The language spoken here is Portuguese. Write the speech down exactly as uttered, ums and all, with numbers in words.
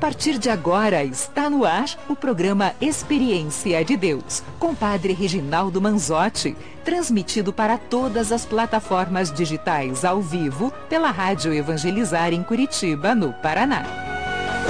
partir de agora está no ar o programa Experiência de Deus, com Padre Reginaldo Manzotti, transmitido para todas as plataformas digitais ao vivo pela Rádio Evangelizar em Curitiba, no Paraná.